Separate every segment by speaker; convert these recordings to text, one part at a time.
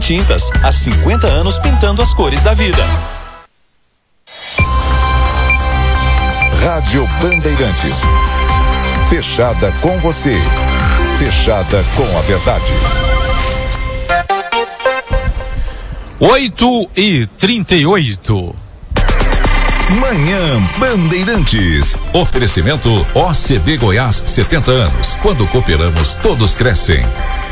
Speaker 1: Tintas, há 50 anos pintando as cores da vida.
Speaker 2: Rádio Bandeirantes. Fechada com você. Fechada com a verdade.
Speaker 3: 8h38.
Speaker 2: Manhã Bandeirantes. Oferecimento OCB Goiás, 70 anos. Quando cooperamos, todos crescem.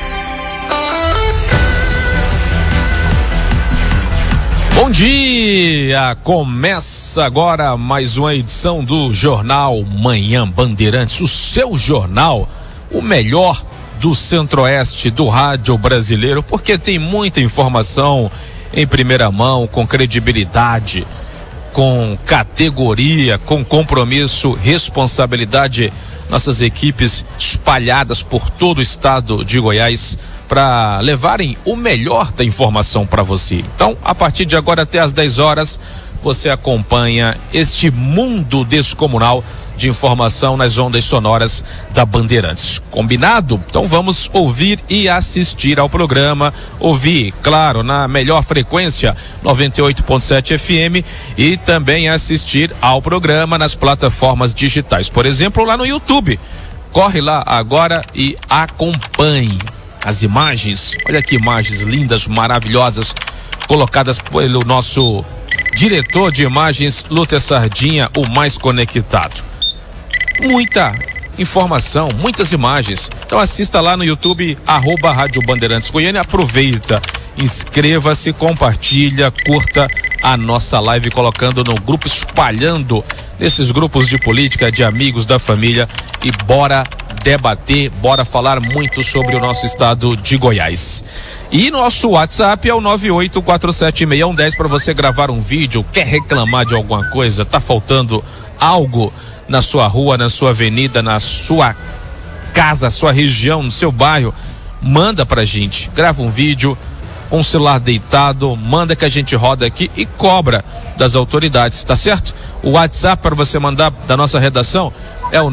Speaker 3: Bom dia! Começa agora mais uma edição do Jornal Manhã Bandeirantes, o seu jornal, o melhor do Centro-Oeste do rádio brasileiro, porque tem muita informação em primeira mão, com credibilidade, com categoria, com compromisso, responsabilidade. Nossas equipes espalhadas por todo o estado de Goiás para levarem o melhor da informação para você. Então, a partir de agora até às 10 horas, você acompanha este mundo descomunal de informação nas ondas sonoras da Bandeirantes. Combinado? Então vamos ouvir e assistir ao programa. Ouvir, claro, na melhor frequência, 98.7 FM, e também assistir ao programa nas plataformas digitais. Por exemplo, lá no YouTube. Corre lá agora e acompanhe as imagens. Olha que imagens lindas, maravilhosas, colocadas pelo nosso diretor de imagens, Lúter Sardinha, o mais conectado. Muita informação, muitas imagens. Então assista lá no YouTube, @Rádio Bandeirantes Goiânia. Aproveita, inscreva-se, compartilha, curta a nossa live, colocando no grupo, espalhando nesses grupos de política, de amigos, da família, e bora debater, bora falar muito sobre o nosso estado de Goiás. E nosso WhatsApp é o 98476110 para você gravar um vídeo, quer reclamar de alguma coisa, tá faltando algo na sua rua, na sua avenida, na sua casa, sua região, no seu bairro, manda pra gente, grava um vídeo, um celular deitado, manda que a gente roda aqui e cobra das autoridades, tá certo? O WhatsApp para você mandar da nossa redação é o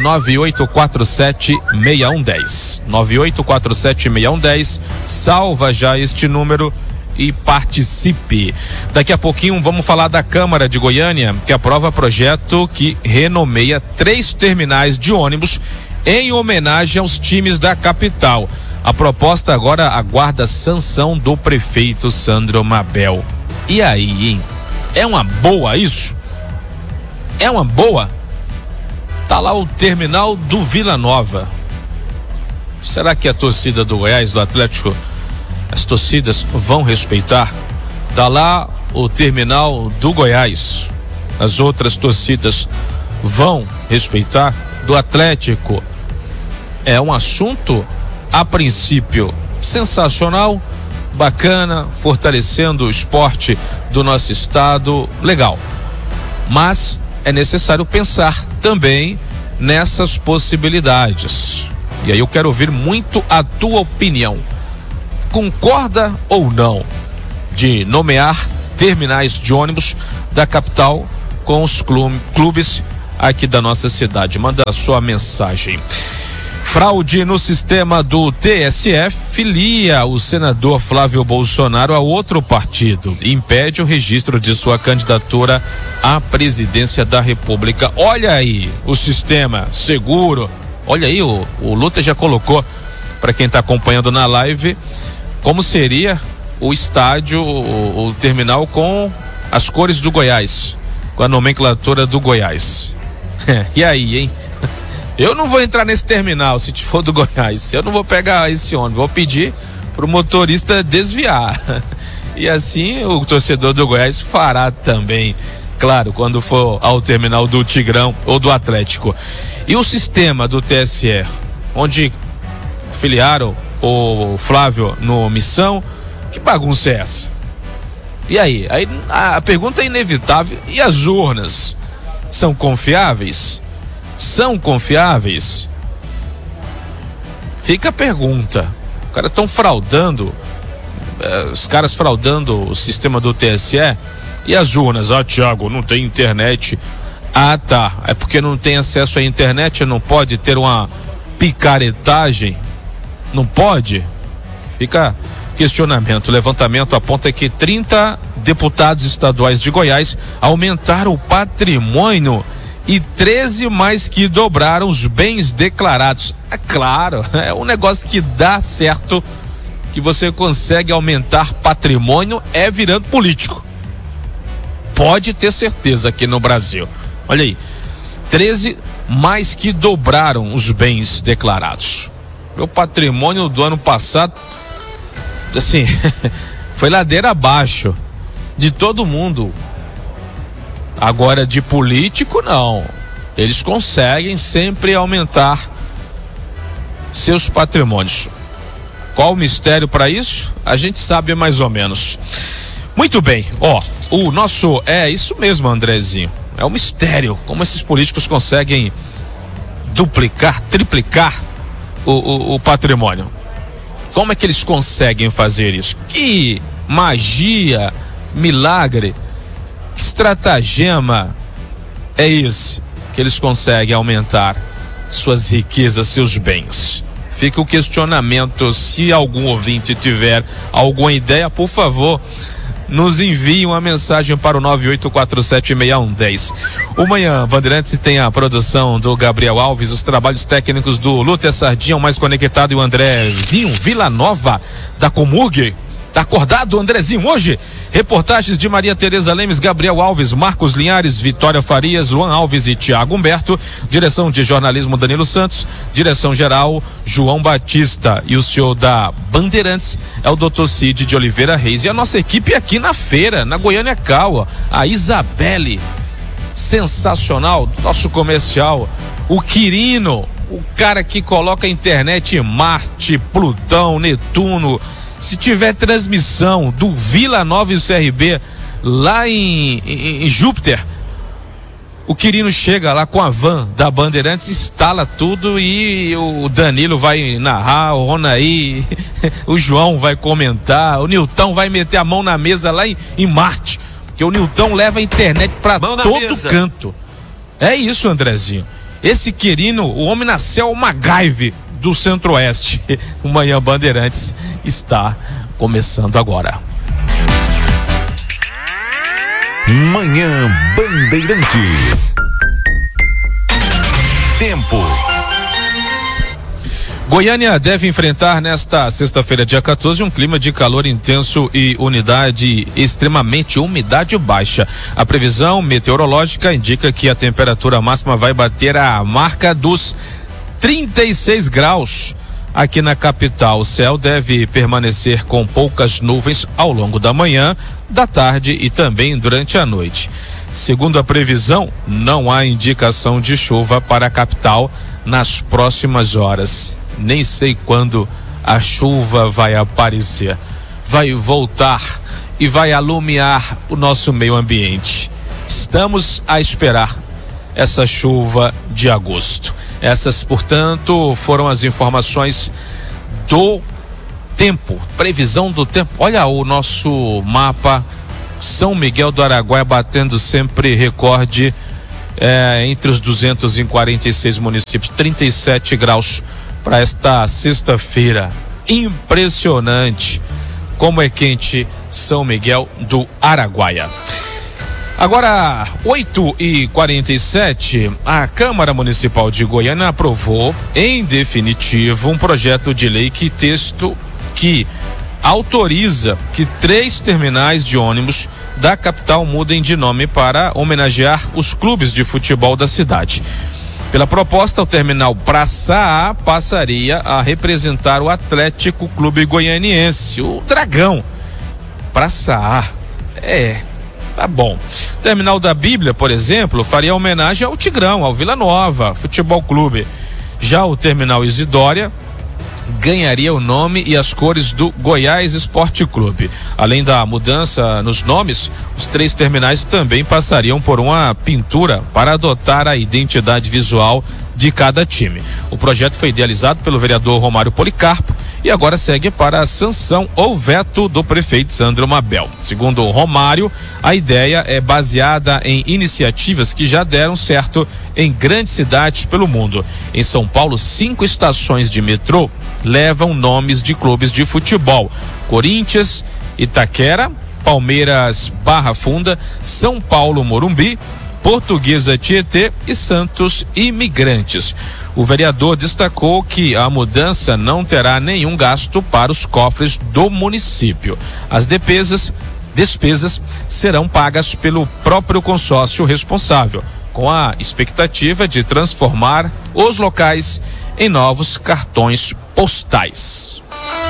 Speaker 3: 98476110. 98476110. Salva já este número e participe. Daqui a pouquinho vamos falar da Câmara de Goiânia, que aprova projeto que renomeia 3 terminais de ônibus em homenagem aos times da capital. A proposta agora aguarda sanção do prefeito Sandro Mabel. E aí, hein? É uma boa isso? É uma boa? Tá lá o terminal do Vila Nova. Será que a torcida do Goiás, do Atlético, as torcidas vão respeitar? Tá lá o terminal do Goiás. As outras torcidas vão respeitar? Do Atlético. É um assunto, a princípio, sensacional, bacana, fortalecendo o esporte do nosso estado, legal. Mas é necessário pensar também nessas possibilidades. E aí eu quero ouvir muito a tua opinião. Concorda ou não de nomear terminais de ônibus da capital com os clubes aqui da nossa cidade? Manda a sua mensagem. Fraude no sistema do TSE filia o senador Flávio Bolsonaro a outro partido e impede o registro de sua candidatura à presidência da República. Olha aí o sistema seguro. Olha aí, o Lúter já colocou para quem está acompanhando na live como seria o estádio, o terminal com as cores do Goiás, com a nomenclatura do Goiás. E aí, hein? Eu não vou entrar nesse terminal se for do Goiás. Eu não vou pegar esse ônibus. Vou pedir pro motorista desviar. E assim o torcedor do Goiás fará também. Claro, quando for ao terminal do Tigrão ou do Atlético. E o sistema do TSE, onde filiaram o Flávio no Missão, que bagunça é essa? E aí? Aí a pergunta é inevitável. E as urnas? São confiáveis? São confiáveis? Fica a pergunta. Os caras estão fraudando, os caras fraudando o sistema do TSE. E as urnas? Ah, Thiago, não tem internet. Ah, tá. É porque não tem acesso à internet, não pode ter uma picaretagem? Não pode? Fica questionamento. O levantamento aponta que 30 deputados estaduais de Goiás aumentaram o patrimônio e 13 mais que dobraram os bens declarados. É claro, é um negócio que dá certo, que você consegue aumentar patrimônio virando político. Pode ter certeza aqui no Brasil. Olha aí, 13 mais que dobraram os bens declarados. Meu patrimônio do ano passado, assim, foi ladeira abaixo de todo mundo. Agora, de político, não. Eles conseguem sempre aumentar seus patrimônios. Qual o mistério para isso? A gente sabe mais ou menos. Muito bem, o nosso... É isso mesmo, Andrezinho. É um mistério como esses políticos conseguem duplicar, triplicar o patrimônio. Como é que eles conseguem fazer isso? Que magia, milagre, que estratagema é esse que eles conseguem aumentar suas riquezas, seus bens? Fica o questionamento. Se algum ouvinte tiver alguma ideia, por favor, nos envie uma mensagem para o 98476110. O Manhã Bandeirantes tem a produção do Gabriel Alves, os trabalhos técnicos do Lúcia Sardinha, o mais conectado, e o Andrezinho Villanova da Comurg. Tá acordado, Andrezinho, hoje? Reportagens de Maria Tereza Lemes, Gabriel Alves, Marcos Linhares, Vitória Farias, Luan Alves e Tiago Humberto. Direção de jornalismo Danilo Santos. Direção geral João Batista. E o senhor da Bandeirantes é o Dr. Cid de Oliveira Reis. E a nossa equipe aqui na feira, na Goiânia Caua, a Isabelle, sensacional, do nosso comercial, o Quirino, o cara que coloca a internet em Marte, Plutão, Netuno. Se tiver transmissão do Vila Nova e o CRB lá em Júpiter, o Quirino chega lá com a van da Bandeirantes, instala tudo e o Danilo vai narrar, o Ronaí, o João vai comentar, o Nilton vai meter a mão na mesa lá em Marte, porque o Nilton leva a internet pra todo canto. É isso, Andrezinho. Esse Quirino, o homem nasceu, o MacGyver do Centro-Oeste. O Manhã Bandeirantes está começando agora.
Speaker 2: Manhã Bandeirantes. Tempo.
Speaker 3: Goiânia deve enfrentar nesta sexta-feira, dia 14, um clima de calor intenso e umidade baixa. A previsão meteorológica indica que a temperatura máxima vai bater a marca dos 36 graus aqui na capital. O céu deve permanecer com poucas nuvens ao longo da manhã, da tarde e também durante a noite. Segundo a previsão, não há indicação de chuva para a capital nas próximas horas. Nem sei quando a chuva vai aparecer. Vai voltar e vai alumiar o nosso meio ambiente. Estamos a esperar essa chuva de agosto. Essas, portanto, foram as informações do tempo, previsão do tempo. Olha o nosso mapa, São Miguel do Araguaia batendo sempre recorde entre os 246 municípios, 37 graus para esta sexta-feira. Impressionante como é quente São Miguel do Araguaia. Agora, 8h47, a Câmara Municipal de Goiânia aprovou, em definitivo, um projeto de lei que autoriza que 3 terminais de ônibus da capital mudem de nome para homenagear os clubes de futebol da cidade. Pela proposta, o terminal Praça A passaria a representar o Atlético Clube Goianiense, o Dragão. Praça A, tá bom. O terminal da Bíblia, por exemplo, faria homenagem ao Tigrão, ao Vila Nova Futebol Clube. Já o terminal Isidória ganharia o nome e as cores do Goiás Esporte Clube. Além da mudança nos nomes, os 3 terminais também passariam por uma pintura para adotar a identidade visual de cada time. O projeto foi idealizado pelo vereador Romário Policarpo e agora segue para a sanção ou veto do prefeito Sandro Mabel. Segundo o Romário, a ideia é baseada em iniciativas que já deram certo em grandes cidades pelo mundo. Em São Paulo, 5 estações de metrô levam nomes de clubes de futebol. Corinthians, Itaquera, Palmeiras, Barra Funda, São Paulo, Morumbi, Portuguesa, Tietê e Santos, Imigrantes. O vereador destacou que a mudança não terá nenhum gasto para os cofres do município. As despesas serão pagas pelo próprio consórcio responsável, com a expectativa de transformar os locais em novos cartões postais.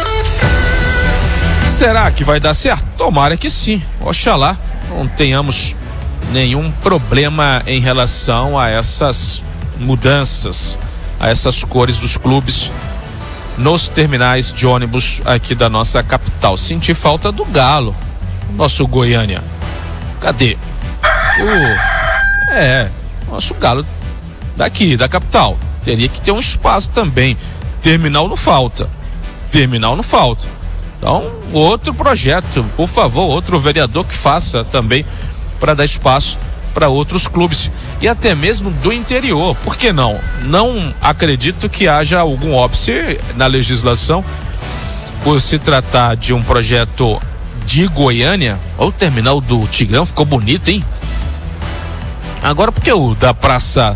Speaker 3: Será que vai dar certo? Tomara que sim. Oxalá não tenhamos nenhum problema em relação a essas mudanças, a essas cores dos clubes nos terminais de ônibus aqui da nossa capital. Senti falta do Galo, nosso Goiânia. Cadê? Nosso Galo daqui, da capital. Teria que ter um espaço também. Terminal não falta. Então, outro projeto, por favor, outro vereador que faça também para dar espaço para outros clubes e até mesmo do interior. Por que não? Não acredito que haja algum óbice na legislação por se tratar de um projeto de Goiânia. O terminal do Tigrão ficou bonito, hein? Agora por que o da Praça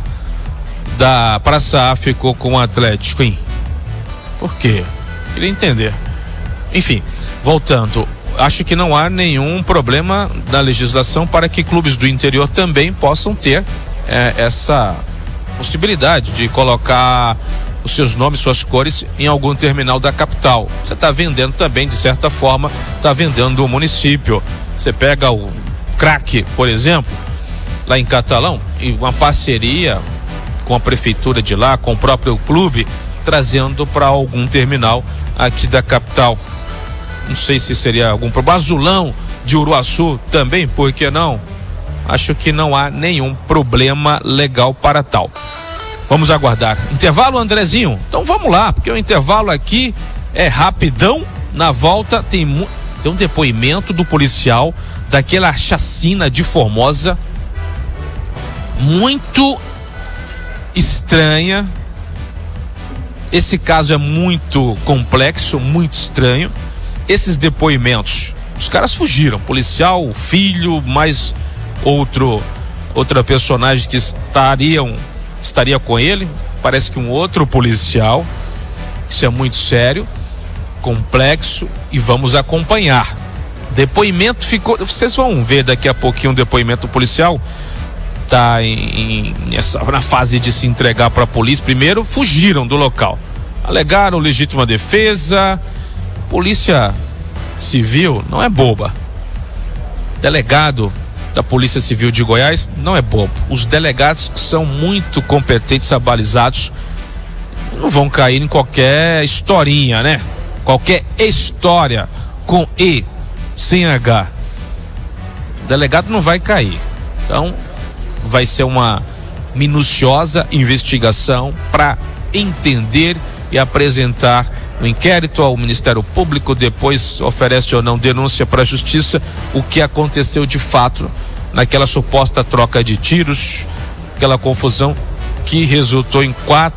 Speaker 3: A ficou com o Atlético, hein? Por quê? Queria entender. Enfim, voltando, acho que não há nenhum problema na legislação para que clubes do interior também possam ter essa possibilidade de colocar os seus nomes, suas cores em algum terminal da capital. Você está vendendo também, de certa forma, está vendendo o município. Você pega o Crack, por exemplo, lá em Catalão, e uma parceria com a prefeitura de lá, com o próprio clube, trazendo para algum terminal aqui da capital. Não sei se seria algum problema. Azulão de Uruaçu também, por que não? Acho que não há nenhum problema legal para tal. Vamos aguardar. Intervalo, Andrezinho? Então vamos lá, porque o intervalo aqui é rapidão. Na volta tem um depoimento do policial daquela chacina de Formosa, muito estranha. Esse caso é muito complexo, muito estranho. Esses depoimentos, os caras fugiram, policial, filho, mais outra personagem que estaria com ele, parece que um outro policial. Isso é muito sério, complexo, e vamos acompanhar. Depoimento ficou, vocês vão ver daqui a pouquinho o depoimento policial. Tá na fase de se entregar para a polícia. Primeiro fugiram do local, alegaram legítima defesa. Polícia Civil não é boba. Delegado da Polícia Civil de Goiás não é bobo. Os delegados são muito competentes, abalizados, não vão cair em qualquer historinha, né? Qualquer história com E, sem H. O delegado não vai cair. Então vai ser uma minuciosa investigação para entender e apresentar o inquérito ao Ministério Público, depois oferece ou não denúncia para a Justiça o que aconteceu de fato naquela suposta troca de tiros, aquela confusão que resultou em 4